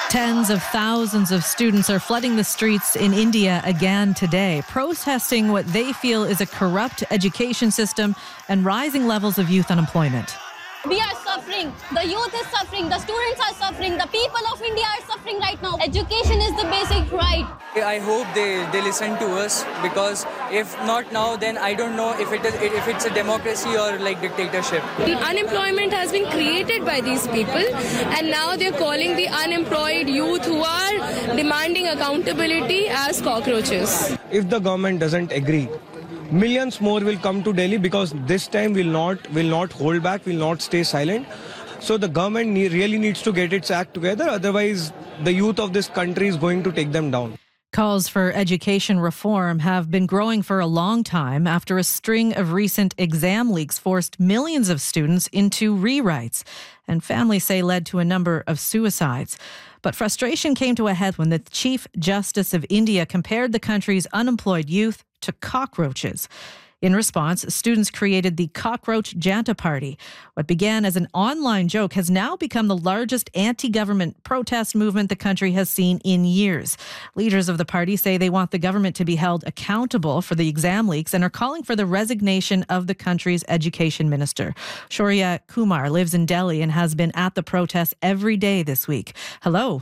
Tens of thousands of students are flooding the streets in India again today, protesting what they feel is a corrupt education system and rising levels of youth unemployment. We are suffering. The youth is suffering. The students are suffering. The people of India are suffering right now. Education is the basic right. I hope they listen to us, because if not now, then I don't know if it's a democracy or like dictatorship. The unemployment has been created by these people, and now they're calling the unemployed youth who are demanding accountability as cockroaches. If the government doesn't agree, millions more will come to Delhi, because this time will not hold back, will not stay silent. So the government really needs to get its act together. Otherwise, the youth of this country is going to take them down. Calls for education reform have been growing for a long time after a string of recent exam leaks forced millions of students into rewrites, and families say led to a number of suicides. But frustration came to a head when the Chief Justice of India compared the country's unemployed youth to cockroaches. In response, students created the Cockroach Janta Party. What began as an online joke has now become the largest anti-government protest movement the country has seen in years. Leaders of the party say they want the government to be held accountable for the exam leaks and are calling for the resignation of the country's education minister. Shaurya Kumar lives in Delhi and has been at the protests every day this week. Hello.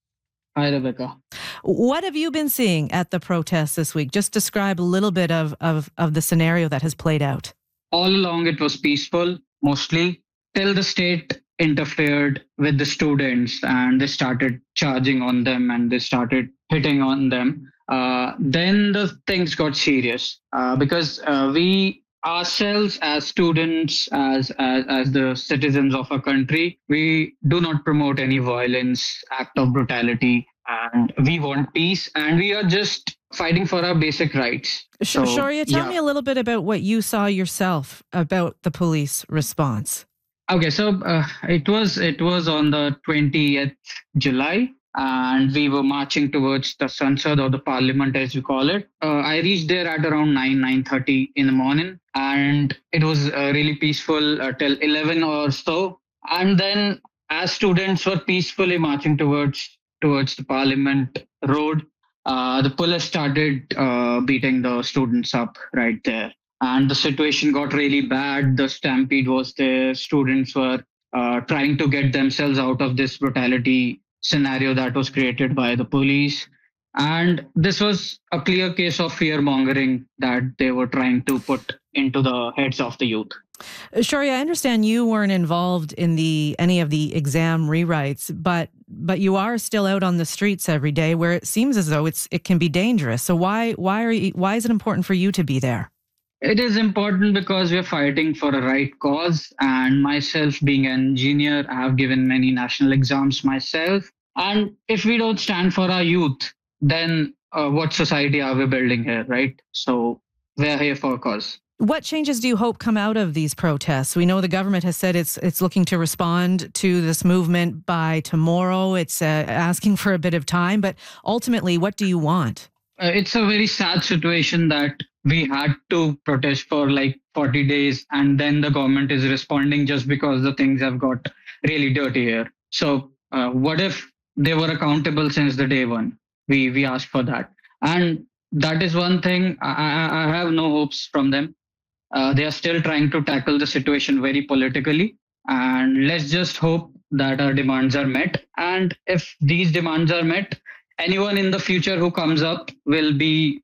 Hi, Rebecca. What have you been seeing at the protests this week? Just describe a little bit of the scenario that has played out. All along, it was peaceful, mostly, till the state interfered with the students and they started charging on them and they started hitting on them. Then the things got serious because we ourselves as students, as the citizens of a country, we do not promote any violence, act of brutality, and we want peace, and we are just fighting for our basic rights. Shaurya, tell me a little bit about what you saw yourself about the police response. Okay, so it was on the 20th July. And we were marching towards the Sansad, or the parliament as we call it. I reached there at around 9:30 in the morning, and it was really peaceful till 11 or so. And then as students were peacefully marching towards the parliament road, the police started beating the students up right there. And the situation got really bad. The stampede was there. Students were trying to get themselves out of this brutality scenario that was created by the police. And this was a clear case of fear mongering that they were trying to put into the heads of the youth. Shaurya, I understand you weren't involved in any of the exam rewrites, but you are still out on the streets every day, where it seems as though it can be dangerous. So why is it important for you to be there? It is important because we're fighting for a right cause, and myself being an engineer, I have given many national exams myself. And if we don't stand for our youth, then what society are we building here, right? So we're here for a cause. What changes do you hope come out of these protests? We know the government has said it's looking to respond to this movement by tomorrow. It's asking for a bit of time, but ultimately, what do you want? It's a very sad situation that we had to protest for like 40 days, and then the government is responding just because the things have got really dirty here. So what if they were accountable since the day one? We asked for that. And that is one thing. I have no hopes from them. They are still trying to tackle the situation very politically. And let's just hope that our demands are met. And if these demands are met, anyone in the future who comes up will be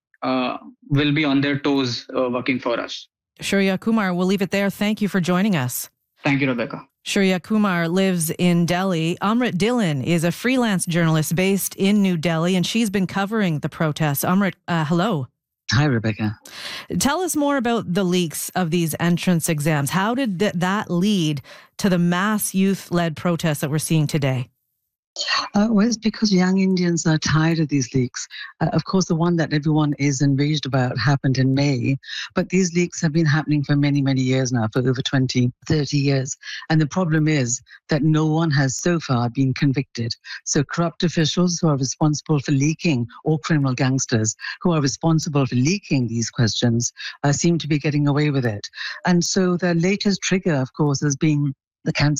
on their toes working for us. Shaurya Kumar, we'll leave it there. Thank you for joining us. Thank you, Rebecca. Shaurya Kumar lives in Delhi. Amrit Dhillon is a freelance journalist based in New Delhi, and she's been covering the protests. Amrit, hello. Hi, Rebecca. Tell us more about the leaks of these entrance exams. How did that lead to the mass youth-led protests that we're seeing today? Well, it's because young Indians are tired of these leaks. Of course, the one that everyone is enraged about happened in May, but these leaks have been happening for many, many years now, for over 20, 30 years. And the problem is that no one has so far been convicted. So corrupt officials who are responsible for leaking, or criminal gangsters who are responsible for leaking these questions, seem to be getting away with it. And so the latest trigger, of course, has been the cancellation